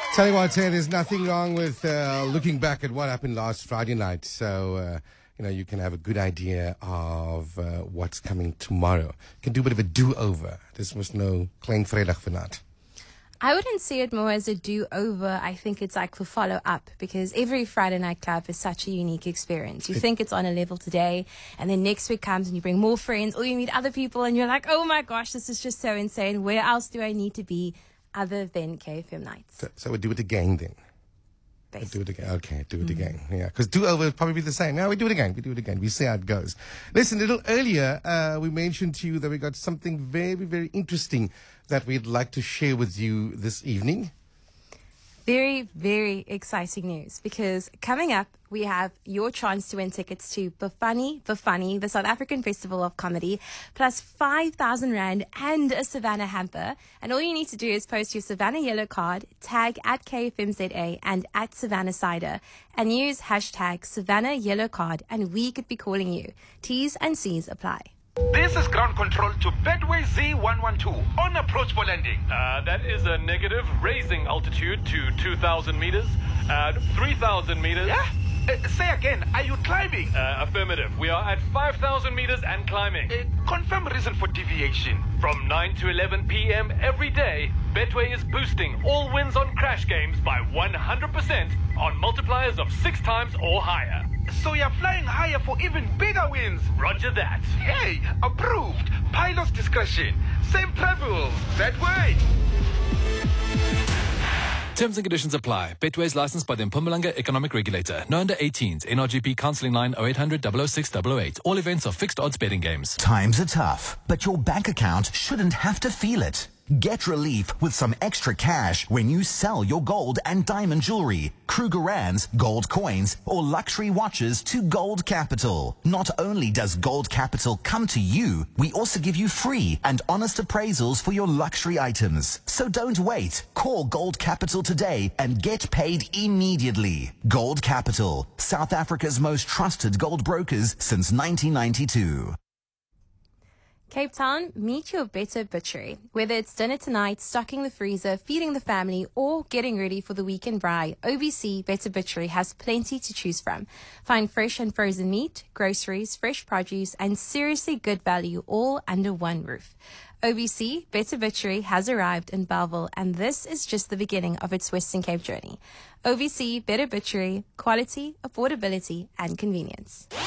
Tell you what, there's nothing wrong with looking back at what happened last Friday night. So, you can have a good idea of what's coming tomorrow. You can do a bit of a do-over. Dis mos nou klein Vrydag vanaand. I wouldn't see it more as a do-over. I think it's like for follow-up, because every Friday night club is such a unique experience. You think it's on a level today, and then next week comes and you bring more friends, or you meet other people and you're like, oh my gosh, this is just so insane. Where else do I need to be other than KFM nights? So we'll do it again then. Basically. Do it again. Okay, do it again. Yeah, because do-over will probably be the same. Now we do it again. We see how it goes. Listen, a little earlier, we mentioned to you that we got something very, very interesting that we'd like to share with you this evening. Very, very exciting news, because coming up, we have your chance to win tickets to Bafani, the South African Festival of Comedy, plus 5,000 Rand and a Savannah hamper. And all you need to do is post your Savannah yellow card, tag at KFMZA and at Savannah Cider, and use hashtag Savannah yellow card, and we could be calling you. T's and C's apply. This is ground control to Betway Z112 on approach for landing. That is a negative, raising altitude to 2,000 meters, 3,000 meters. Yeah? Say again, are you climbing? Affirmative. We are at 5,000 meters and climbing. Confirm reason for deviation. From 9 to 11 p.m. every day, Betway is boosting all wins on crash games by 100% on multipliers of 6 times or higher. So you're flying higher for even bigger wins. Roger that. Hey, approved. Pilot's discretion. Same travels. Betway. Terms and conditions apply. Betway is licensed by the Mpumalanga Economic Regulator. No under 18s. NRGP counselling line 0800 006 008. All events are fixed odds betting games. Times are tough, but your bank account shouldn't have to feel it. Get relief with some extra cash when you sell your gold and diamond jewelry, Krugerrands, gold coins, or luxury watches to Gold Capital. Not only does Gold Capital come to you, we also give you free and honest appraisals for your luxury items. So don't wait. Call Gold Capital today and get paid immediately. Gold Capital, South Africa's most trusted gold brokers since 1992. Cape Town, meet your better butchery. Whether it's dinner tonight, stocking the freezer, feeding the family, or getting ready for the weekend braai, OBC Better Butchery has plenty to choose from. Find fresh and frozen meat, groceries, fresh produce, and seriously good value all under one roof. OBC Better Butchery has arrived in Bellville, and this is just the beginning of its Western Cape journey. OBC Better Butchery, quality, affordability, and convenience.